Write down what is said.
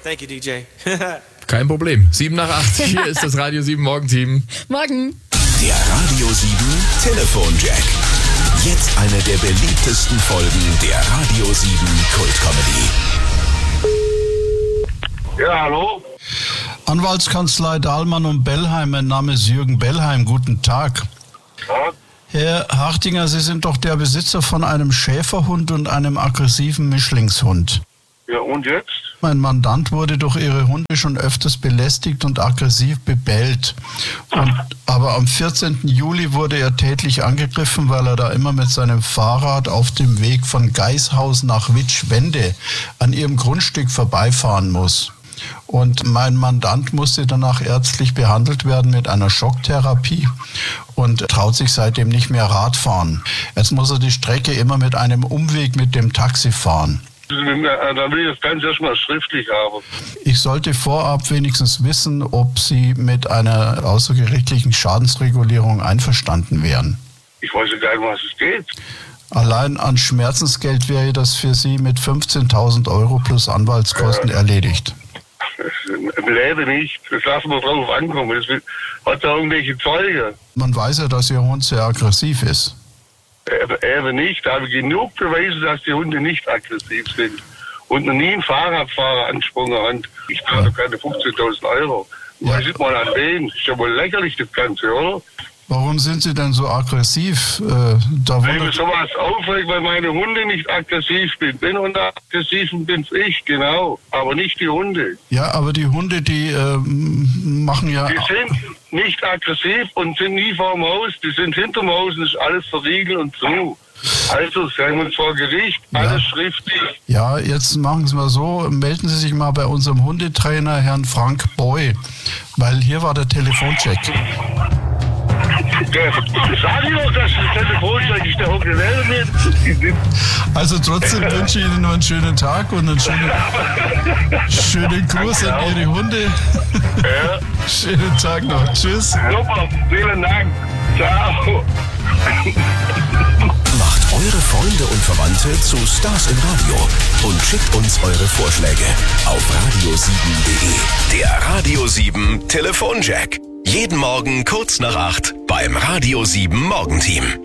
Thank you, DJ. Kein Problem. 7 nach 8. Hier ist das Radio 7 Morgenteam. Morgen. Der Radio 7 Telefonjack. Jetzt eine der beliebtesten Folgen der Radio 7 Kultcomedy. Ja, hallo? Anwaltskanzlei Dahlmann und Bellheim, mein Name ist Jürgen Bellheim, guten Tag. Ja? Herr Hartinger, Sie sind doch der Besitzer von einem Schäferhund und einem aggressiven Mischlingshund. Ja, und jetzt? Mein Mandant wurde durch Ihre Hunde schon öfters belästigt und aggressiv gebellt. Aber am 14. Juli wurde er tätlich angegriffen, weil er da immer mit seinem Fahrrad auf dem Weg von Geishaus nach Witsch-Wende an Ihrem Grundstück vorbeifahren muss. Und mein Mandant musste danach ärztlich behandelt werden mit einer Schocktherapie und traut sich seitdem nicht mehr Radfahren. Jetzt muss er die Strecke immer mit einem Umweg mit dem Taxi fahren. Da will ich das Ganze erstmal schriftlich haben. Ich sollte vorab wenigstens wissen, ob Sie mit einer außergerichtlichen Schadensregulierung einverstanden wären. Ich weiß ja gar nicht, um was es geht. Allein an Schmerzensgeld wäre das für Sie mit 15.000 Euro plus Anwaltskosten erledigt. Im Leben nicht. Das lassen wir drauf ankommen. Das hat da irgendwelche Zeuge. Man weiß ja, dass Ihr Hund sehr aggressiv ist. Eben nicht. Da habe ich genug Beweise, dass die Hunde nicht aggressiv sind. Und noch nie einen Fahrradfahrer angesprungen haben. Ich zahle keine 15.000 Euro. Ja. Weiß nicht mal an wen. Ist ja wohl lächerlich, das Ganze, oder? Warum sind Sie denn so aggressiv? Weil mir sowas aufregt, weil meine Hunde nicht aggressiv sind. Wenn Hunde aggressiv sind, bin's ich, genau. Aber nicht die Hunde. Ja, aber die Hunde, die machen ja... Die sind nicht aggressiv und sind nie vorm Haus. Die sind hinterm Haus und ist alles verriegelt und zu. Also, sagen wir uns vor Gericht, alles schriftlich. Ja, jetzt machen Sie mal so, melden Sie sich mal bei unserem Hundetrainer, Herrn Frank Boy, weil hier war der Telefoncheck. Sag ich doch, dass das Telefoncheck ist der Originelle nicht. Also trotzdem wünsche ich Ihnen noch einen schönen Tag und einen schönen Gruß an Ihre Hunde. Ja. Schönen Tag noch. Tschüss. Super, vielen Dank. Ciao. Macht eure Freunde und Verwandte zu Stars im Radio und schickt uns eure Vorschläge auf radio7.de. Der Radio 7 Telefonjack. Jeden Morgen kurz nach 8 beim Radio 7 Morgenteam.